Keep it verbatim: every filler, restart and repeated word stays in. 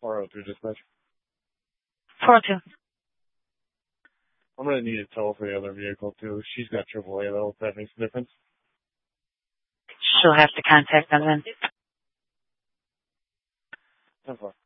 four oh two dispatch. four oh two. I'm going to need a tow for the other vehicle, too. She's got triple A, though, if that makes a difference. She'll have to contact them then. That's fine.